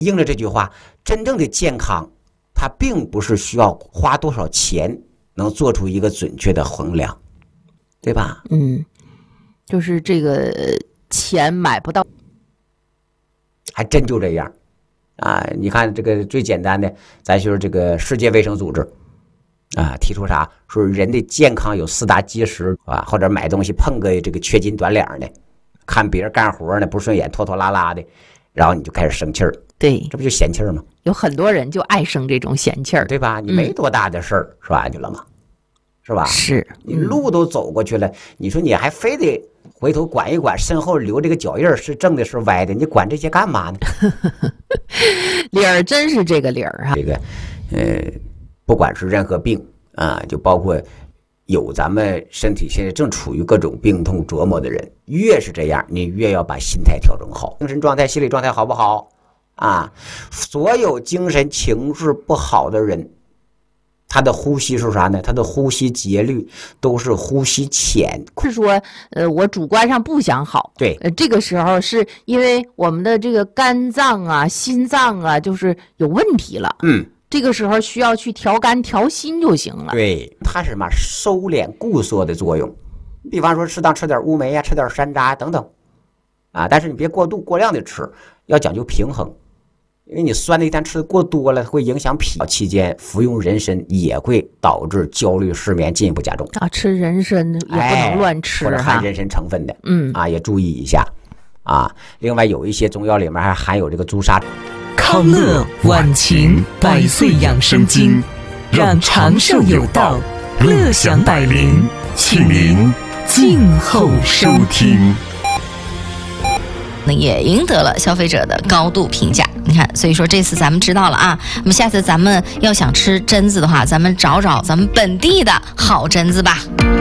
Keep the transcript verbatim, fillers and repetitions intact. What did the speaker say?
应了这句话，真正的健康，它并不是需要花多少钱能做出一个准确的衡量，对吧？ 嗯，就是这个钱买不到， 还真就这样啊！你看这个最简单的，咱就是这个世界卫生组织啊，提出啥？说人的健康有四大基石啊，或者买东西碰个这个缺斤短两的，看别人干活呢不顺眼，拖拖拉拉的，然后你就开始生气儿。 对， 这不就闲气儿吗？ 有很多人就爱生这种闲气儿， 对吧？你没多大的事儿，嗯、说完去了吗？是吧？ 是， 你路都走过去了，你说你还非得回头管一管身后留这个脚印是正的是歪的，你管这些干嘛呢？ 理儿真是这个理儿啊！ 这个，呃，不管是任何病啊，就包括有咱们身体现在正处于各种病痛折磨的人，越是这样，你越要把心态调整好，精神状态、心理状态好不好啊？所有精神情绪不好的人，他的呼吸是啥呢？他的呼吸节律都是呼吸浅， 是说，呃，我主观上不想好， 对， 呃，这个时候是因为我们的这个肝脏啊、心脏啊，就是有问题了， 嗯。 这个时候需要去调肝调心就行了。 对，它是什么收敛固缩的作用。比方说，适当吃点乌梅啊，吃点山楂等等，啊，但是你别过度过量的吃，要讲究平衡。因为你酸的一旦吃的过多了，会影响脾。期间服用人参也会导致焦虑失眠进一步加重啊。吃人参也不能乱吃， 哎、或者含人参成分的， 嗯啊，也注意一下啊。另外，有一些中药里面还含有这个朱砂。 康乐晚晴百岁养生经，让长寿有道，乐享百灵，请您静候收听。 那也赢得了消费者的高度评价。你看，所以说这次咱们知道了啊，那么下次咱们要想吃榛子的话，咱们找找咱们本地的好榛子吧。